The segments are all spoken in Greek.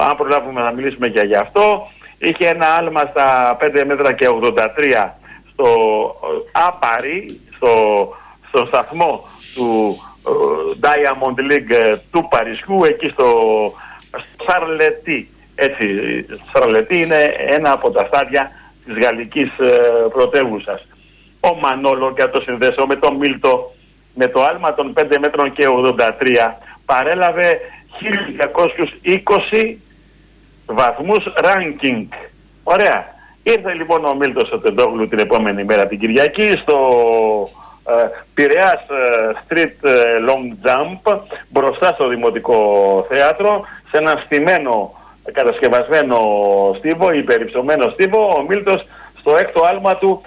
αν προλάβουμε να μιλήσουμε και γι' αυτό. Είχε ένα άλμα στα 5 μέτρα και 83 στο Άπαρι, στο σταθμό του Diamond League του Παρισιού, εκεί στο Σαρλετί. Έτσι, Σαρλετί είναι ένα από τα στάδια της γαλλικής πρωτεύουσας. Ο Μανόλο, και το συνδέσω με τον Μίλτο, με το άλμα των 5 μέτρων και 83 παρέλαβε 1220 βαθμούς ranking. Ωραία. Ήρθε λοιπόν ο Μίλτος ο Τεντόγλου την επόμενη μέρα, την Κυριακή, στο Πειραιάς Street Long Jump, μπροστά στο Δημοτικό Θέατρο, σε ένα στημένο, κατασκευασμένο στίβο, υπερυψωμένο στίβο. Ο Μίλτος στο έκτο άλμα του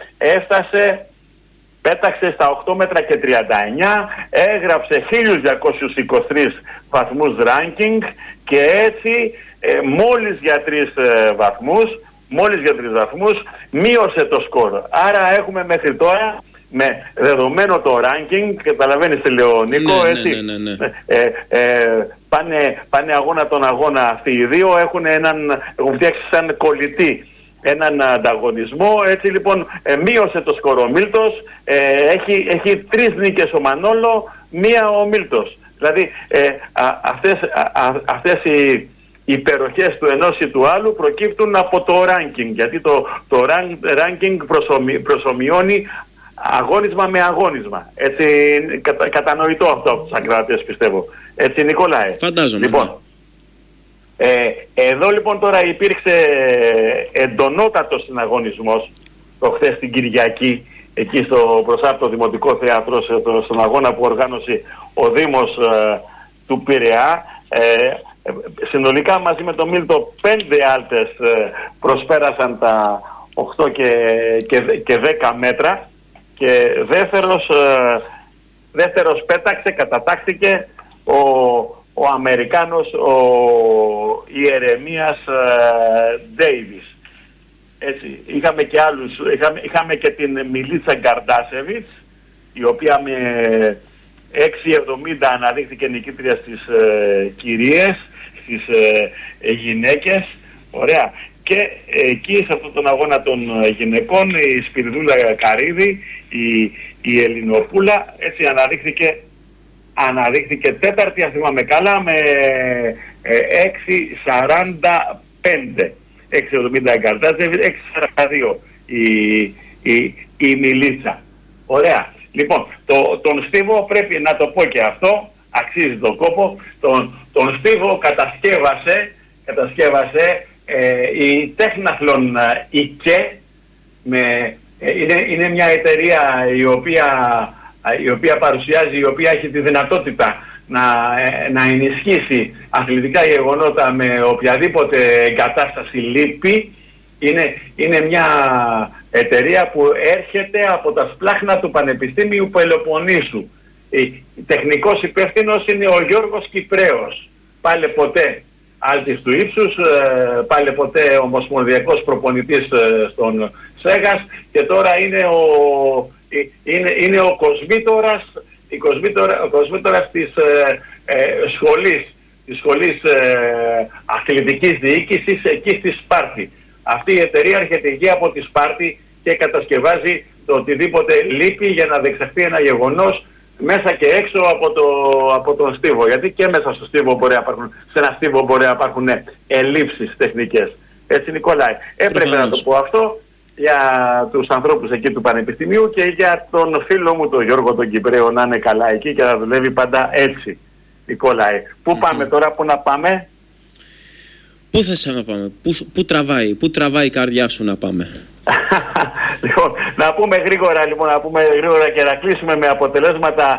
πέταξε στα 8 μέτρα και 39, έγραψε 1223 βαθμούς ranking και έτσι μόλις για 3 βαθμούς μείωσε το σκορ. Άρα έχουμε μέχρι τώρα, με δεδομένο το ranking, καταλαβαίνεις τι λέω Νίκο, έτσι, πάνε αγώνα τον αγώνα αυτοί οι δύο, έχουν φτιάξει σαν κολλητή έναν ανταγωνισμό. Έτσι λοιπόν μείωσε το σκορ ο Μίλτος, έχει 3 νίκες ο Μανόλο, 1 ο Μίλτος. Δηλαδή αυτές οι υπεροχές του ενός ή του άλλου προκύπτουν από το ranking, γιατί το ranking προσομοιώνει αγώνισμα με αγώνισμα. Έτσι κατανοητό αυτό από τους ακροατές, πιστεύω. Έτσι Νικόλαε. Φαντάζομαι. Λοιπόν, εδώ λοιπόν τώρα υπήρξε εντονότατος συναγωνισμός προχθές την Κυριακή, εκεί μπροστά από το Δημοτικό Θέατρο, στον αγώνα που οργάνωσε ο Δήμος του Πειραιά. Συνολικά μαζί με τον Μίλτο 5 άλτες προσπέρασαν τα 8 και 10 μέτρα και δεύτερος πέταξε, κατατάχθηκε ο Αμερικάνος, ο Ιερεμίας Ντέιβις. Έτσι, είχαμε και άλλους, είχαμε και την Μιλίτσα Γκαρντάσεβιτς, η οποία με 6,70 αναδείχθηκε νικήτρια στις κυρίες, στις γυναίκες. Ωραία. Και εκεί σε αυτόν τον αγώνα των γυναικών η Σπυριδούλα Καρύδη, η Ελληνοπούλα, έτσι αναδείχθηκε τέταρτη, αν θυμάμαι καλά, με 6,45. 6,70 Γκαρντάσεβιτς, 6,42 η Μιλίτσα. Ωραία. Λοιπόν, τον στίβο, πρέπει να το πω και αυτό, αξίζει τον κόπο, τον στίβο κατασκεύασε η Τέχναθλον ΙΚΕ, είναι μια εταιρεία η οποία παρουσιάζει, η οποία έχει τη δυνατότητα να ενισχύσει αθλητικά γεγονότα με οποιαδήποτε εγκατάσταση λείπει. Είναι μια εταιρεία που έρχεται από τα σπλάχνα του Πανεπιστήμιου Πελοποννήσου. Τεχνικός υπεύθυνος είναι ο Γιώργος Κυπρέος, πάλι ποτέ άλτης του ύψους, πάλι ποτέ ομοσπονδιακός προπονητής στον ΣΕΓΑΣ, και τώρα είναι ο κοσμήτορας της σχολής αθλητικής διοίκησης εκεί στη Σπάρτη. Αυτή η εταιρεία έρχεται εκεί από τη Σπάρτη και κατασκευάζει το οτιδήποτε λείπει για να διεξαχθεί ένα γεγονός μέσα και έξω από τον στίβο. Γιατί και μέσα στο στίβο σε ένα στίβο μπορεί να υπάρχουν ελλείψεις τεχνικές. Έτσι Νικόλαε, έπρεπε να το πω αυτό για τους ανθρώπους εκεί του Πανεπιστημίου και για τον φίλο μου τον Γιώργο τον Κυπρέο, να είναι καλά εκεί και να δουλεύει πάντα έτσι. Νικόλαε, πού πάμε τώρα, πού να πάμε? Πού θες να πάμε, πού τραβάει η καρδιά σου να πάμε? Λοιπόν, να πούμε γρήγορα και να κλείσουμε με αποτελέσματα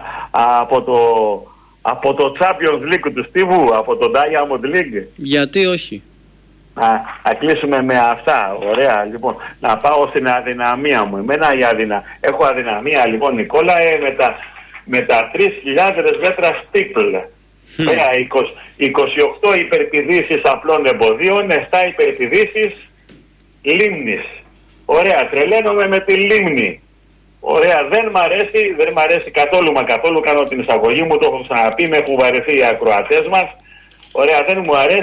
από το Champions League του Στίβου, από το Diamond League. Γιατί όχι? Να κλείσουμε με αυτά. Ωραία. Λοιπόν, να πάω στην αδυναμία μου. Έχω αδυναμία λοιπόν, Νικόλα, με τα 3.000 μέτρα στίκλ. 28 υπερπηδήσεις απλών εμποδίων, 7 υπερπηδήσεις λίμνης. Ωραία, τρελαίνομαι με τη λίμνη. Ωραία, δεν μ' αρέσει καθόλου, κάνω την εισαγωγή μου, το έχω ξαναπεί, με έχουν βαρεθεί οι ακροατές μας. Ωραία, δεν μου αρέσει.